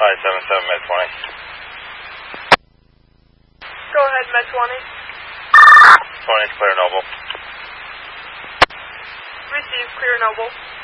577 Med 20. Go ahead, Med 20. 20 is clear Noble. Receive, clear Noble.